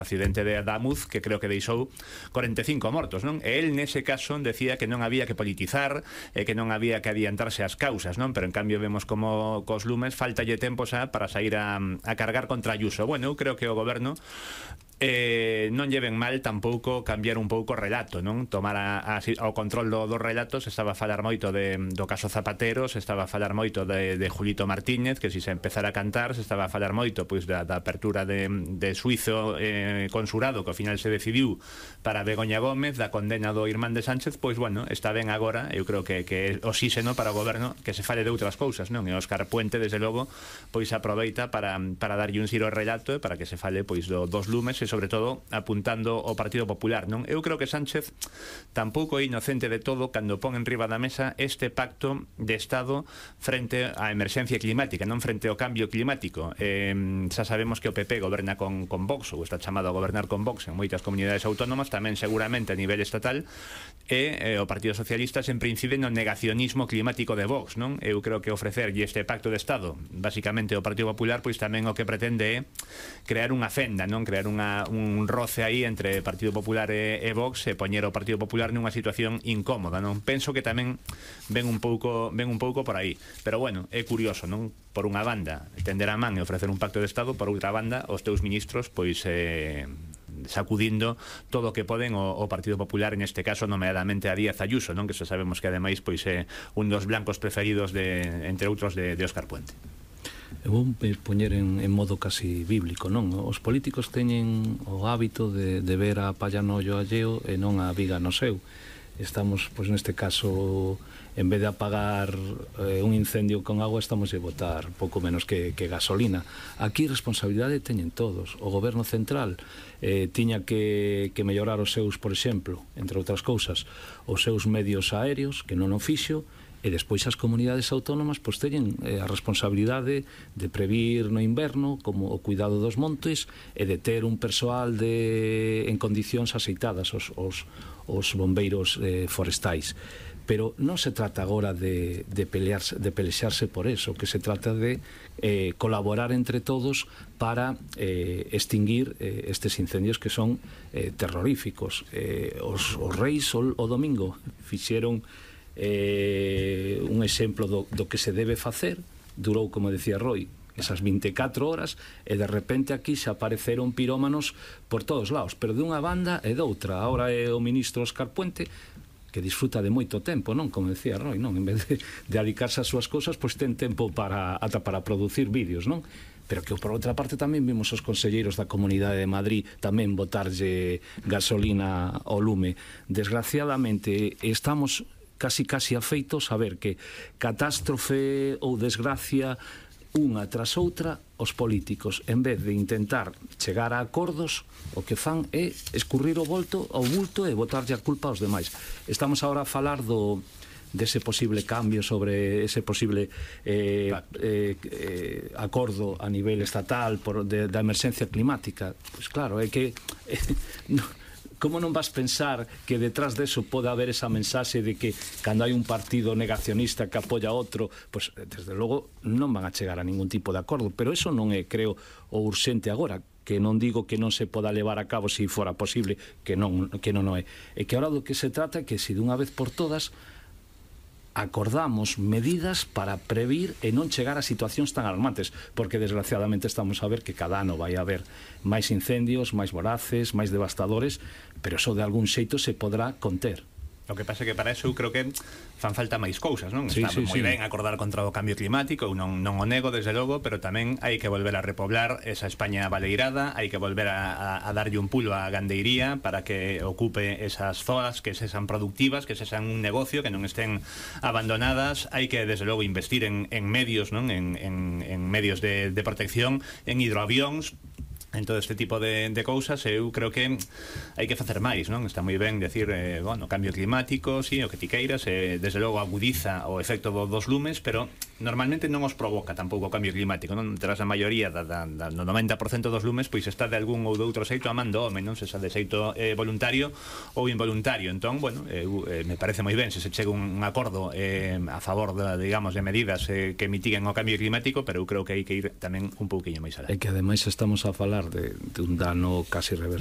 accidente de Adamuz, que creo que deixou 45 mortos, non? E el nese caso decía que non había que politizar, que non había que adiantarse ás causas, non? Pero en cambio vemos como cos lumes faltalle tempo xa para sair a cargar contra Ayuso. Bueno, eu creo que o goberno non lleven mal tampouco cambiar un pouco o relato, non? Tomar ao control dos relatos. Estaba a falar moito do caso Zapatero, se estaba a falar moito de Julito Martínez, que si se empezara a cantar, se estaba a falar moito pois da apertura de suizo consurado, que ao final se decidiu para Begoña Gómez, da condena do irmán de Sánchez. Pois bueno, está ben agora, eu creo que é oxíxeno para o goberno que se fale de outras cousas, non? E Óscar Puente, desde logo, pois aproveita para darlle un xiro ao relato e para que se fale pois dos lumes, e sobre todo apuntando ao Partido Popular, non? Eu creo que Sánchez tampouco é inocente de todo cando pon en riba da mesa este pacto de Estado frente á emerxencia climática, non frente ao cambio climático. Xa sabemos que o PP goberna con Vox, ou está chamado a gobernar con Vox en moitas comunidades autónomas, tamén seguramente a nivel estatal, e o Partido Socialista sempre incide no negacionismo climático de Vox, non? Eu creo que ofrecerlle este pacto de Estado basicamente ao Partido Popular, pois tamén o que pretende é crear unha fenda, non? Crear un roce aí entre Partido Popular e Vox, e poñer o Partido Popular nunha situación incómoda, non? Penso que tamén ven un pouco por aí, pero bueno, é curioso, non? Por unha banda tender a man e ofrecer un pacto de Estado, por outra banda os teus ministros pois sacudindo todo o que poden o Partido Popular, en este caso nomeadamente a Díaz Ayuso, non? Que xa sabemos que ademais pois é un dos blancos preferidos entre outros de Óscar Puente. Eu vou poñer en modo casi bíblico, non? Os políticos teñen o hábito de ver a palla no ollo alleo e non a viga no seu. Estamos, pois neste caso, en vez de apagar un incendio con agua, estamos a botar pouco menos que gasolina. Aquí responsabilidade teñen todos. O goberno central tiña que mellorar os seus, por exemplo, entre outras cousas, os seus medios aéreos, que non o fixo, e despois as comunidades autónomas pois teñen a responsabilidade de previr no inverno como o cuidado dos montes e de ter un persoal en condicións aceitadas, os bombeiros forestais. Pero non se trata agora de pelexarse por eso, que se trata de colaborar entre todos para extinguir estes incendios que son terroríficos. Os reis o domingo fixeron un exemplo do que se debe facer. Durou, como decía Roy, esas 24 horas, e de repente aquí se apareceron pirómanos por todos lados, pero de unha banda e doutra. Ahora é o ministro Óscar Puente, que disfruta de moito tempo, non? Como decía Roy, non? En vez de dedicarse ás súas cousas, pois ten tempo ata para producir vídeos, non? Pero que por outra parte tamén vimos os conselleiros da Comunidade de Madrid tamén botarlle gasolina ao lume. Desgraciadamente estamos casi afeitos a ver que catástrofe ou desgracia unha tras outra, os políticos, en vez de intentar chegar a acordos, o que fan é escurrir o bulto e botarlle a culpa aos demais. Estamos agora a falar dese posible cambio, sobre ese posible acordo a nivel estatal da emerxencia climática. Pois claro, é que como non vas pensar que detrás deso pode haber esa mensaxe de que cando hai un partido negacionista que apoia outro, pois desde logo non van a chegar a ningún tipo de acordo. Pero eso non é, creo, o urxente agora, que non digo que non se poda levar a cabo se fora posible, que non é. E que agora do que se trata é que se dunha vez por todas acordamos medidas para previr e non chegar a situacións tan alarmantes, porque desgraciadamente estamos a ver que cada ano vai haber máis incendios, máis voraces, máis devastadores, pero eso de algún xeito se podrá conter. O que pasa é que para eso eu creo que fan falta máis cousas, non? Está moi ben acordar contra o cambio climático, eu non o nego, desde logo, pero tamén hai que volver a repoblar esa España baleirada, hai que volver a darlle un pulo á gandeiría para que ocupe esas zonas, que sexan productivas, que sexan un negocio, que non estén abandonadas. Hai que, desde logo, investir en medios, non? En medios de protección, en hidroavións, en todo este tipo de cousas. Eu creo que hai que facer máis, non? Está moi ben decir, bueno, cambio climático, sí, o que ti queiras, desde logo agudiza o efecto dos lumes, pero normalmente non os provoca tampouco o cambio climático, non? Tras a maioría no 90% dos lumes, pois está de algún ou de outro xeito a man do home, non? Se xa de xeito voluntario ou involuntario. Entón, bueno, me parece moi ben se chega un acordo a favor, digamos, de medidas que mitiguen o cambio climático, pero eu creo que hai que ir tamén un pouquiño máis alá. É que ademais estamos a falar falar de un dano casi irreversible.